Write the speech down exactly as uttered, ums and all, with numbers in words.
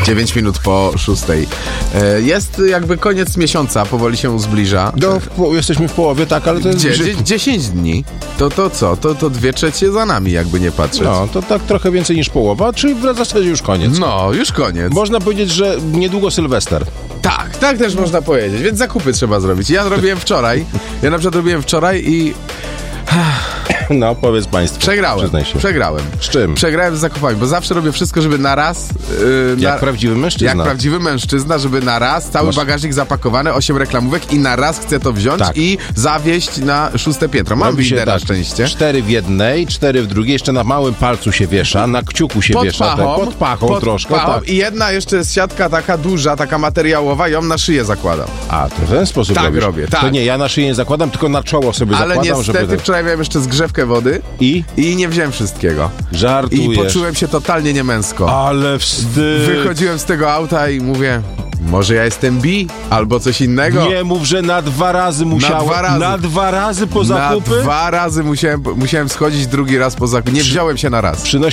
dziewięć minut po szóstej. E, jest jakby koniec miesiąca, powoli się zbliża. No, w po, jesteśmy w połowie, tak, ale to jest... Gdzie? Dzie- dziesięć dni. To to co? To, to dwie trzecie za nami, jakby nie patrzeć. No, to tak trochę więcej niż połowa, czyli w zasadzie już koniec. No, już koniec. Można powiedzieć, że niedługo Sylwester. Tak, tak też można powiedzieć, więc zakupy trzeba zrobić. Ja robiłem wczoraj, ja na przykład robiłem wczoraj i... No, powiedz państwu. Przegrałem, Przyznaj się. przegrałem. Z czym? Przegrałem z zakupami, bo zawsze robię wszystko, żeby na raz... Yy, Jak na, prawdziwy mężczyzna. Jak prawdziwy mężczyzna, żeby na raz, cały Masz... bagażnik zapakowany, osiem reklamówek i na raz chcę to wziąć tak. i zawieźć na szóste piętro. Mam widzę na szczęście. Cztery w jednej, cztery w drugiej, jeszcze na małym palcu się wiesza, na kciuku się pod wiesza. pachą, tak, pod pachą pod troszkę. pachą Tak. I jedna jeszcze jest siatka taka duża, taka materiałowa, ją na szyję zakładam. A, to w ten sposób Tak robisz. robię, tak. To nie, ja na szyję nie zakładam, tylko na czoło sobie Ale zakładam, niestety żeby... wczoraj miałem jeszcze zgrzewkę wody I? i nie wziąłem wszystkiego. Żartujesz. I poczułem się totalnie niemęsko. Ale wstyd. Wychodziłem z tego auta i mówię, może ja jestem bi? Albo coś innego? Nie mów, że na dwa razy musiałem. Na dwa razy. Na dwa razy po zakupy? Na dwa razy musiałem, musiałem schodzić drugi raz po zakupy. Nie wziąłem się na raz. Przynosisz